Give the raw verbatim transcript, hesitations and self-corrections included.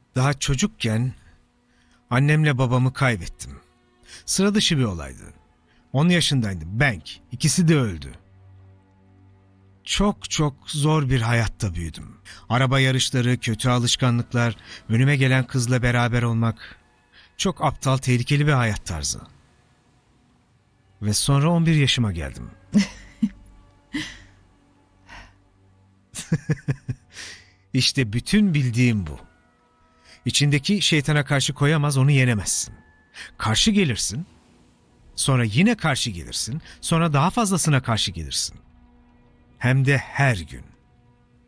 Daha çocukken annemle babamı kaybettim. Sıra dışı bir olaydı. on yaşındaydım. Bank. İkisi de öldü. Çok çok zor bir hayatta büyüdüm. Araba yarışları, kötü alışkanlıklar, önüme gelen kızla beraber olmak. Çok aptal, tehlikeli bir hayat tarzı. Ve sonra on bir yaşıma geldim. İşte bütün bildiğim bu. İçindeki şeytana karşı koyamaz, onu yenemezsin. Karşı gelirsin, sonra yine karşı gelirsin, sonra daha fazlasına karşı gelirsin. Hem de her gün.